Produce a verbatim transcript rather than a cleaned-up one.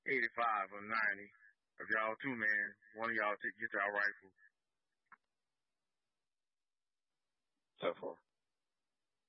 eighty-five or ninety. If y'all two, man, one of y'all take get y'all rifle. So far.